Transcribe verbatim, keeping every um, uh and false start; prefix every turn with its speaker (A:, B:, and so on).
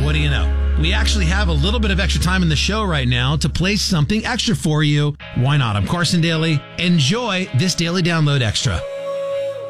A: what do you know? We actually have a little bit of extra time in the show right now to play something extra for you. Why not? I'm Carson Daly. Enjoy this Daily Download Extra.